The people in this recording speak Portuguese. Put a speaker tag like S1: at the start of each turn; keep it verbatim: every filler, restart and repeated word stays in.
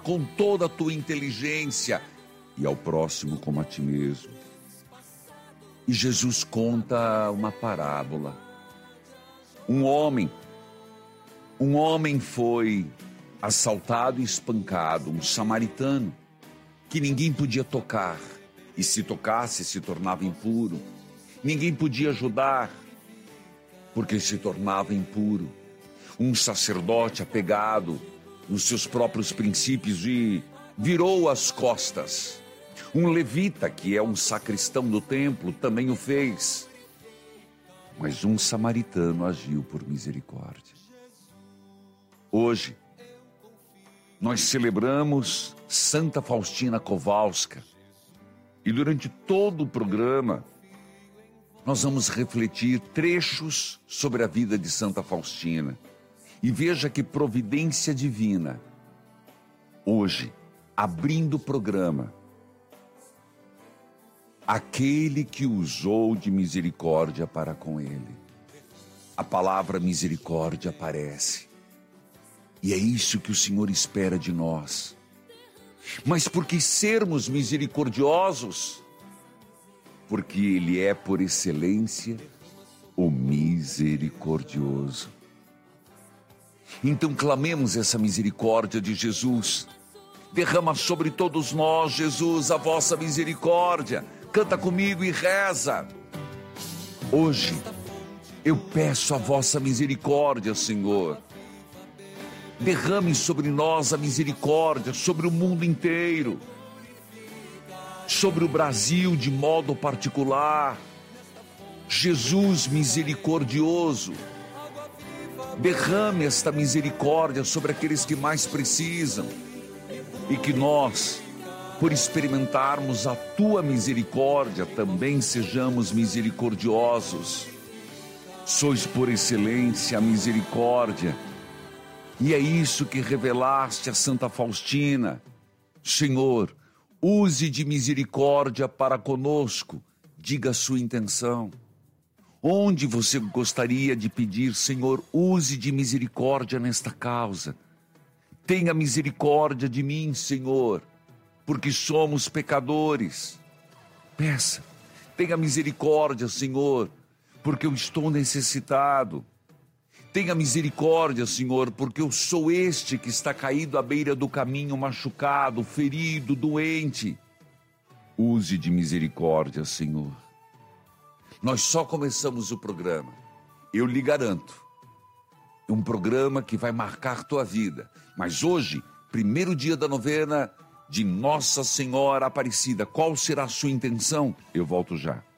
S1: com toda a tua inteligência e ao próximo como a ti mesmo. E Jesus conta uma parábola. Um homem, um homem foi assaltado e espancado, um samaritano, que ninguém podia tocar, e se tocasse se tornava impuro. Ninguém podia ajudar, porque se tornava impuro. Um sacerdote apegado nos seus próprios princípios e virou as costas. Um levita, que é um sacristão do templo, também o fez. Mas um samaritano agiu por misericórdia. Hoje, nós celebramos Santa Faustina Kowalska. E durante todo o programa, nós vamos refletir trechos sobre a vida de Santa Faustina. E veja que providência divina. Hoje, abrindo o programa, aquele que usou de misericórdia para com ele. A palavra misericórdia aparece. E é isso que o Senhor espera de nós. Mas por que sermos misericordiosos? Porque Ele é, por excelência, o misericordioso. Então clamemos essa misericórdia de Jesus. Derrama sobre todos nós, Jesus, a vossa misericórdia. Canta comigo e reza. Hoje, eu peço a vossa misericórdia, Senhor. Derrame sobre nós a misericórdia, sobre o mundo inteiro, sobre o Brasil de modo particular. Jesus misericordioso, derrame esta misericórdia sobre aqueles que mais precisam, e que nós, por experimentarmos a tua misericórdia, também sejamos misericordiosos. Sois por excelência a misericórdia. E é isso que revelaste a Santa Faustina. Senhor, use de misericórdia para conosco. Diga a sua intenção. Onde você gostaria de pedir, Senhor, use de misericórdia nesta causa. Tenha misericórdia de mim, Senhor, porque somos pecadores. Peça, tenha misericórdia, Senhor, porque eu estou necessitado. Tenha misericórdia, Senhor, porque eu sou este que está caído à beira do caminho, machucado, ferido, doente. Use de misericórdia, Senhor. Nós só começamos o programa. Eu lhe garanto, um programa que vai marcar tua vida. Mas hoje, primeiro dia da novena de Nossa Senhora Aparecida, qual será a sua intenção? Eu volto já.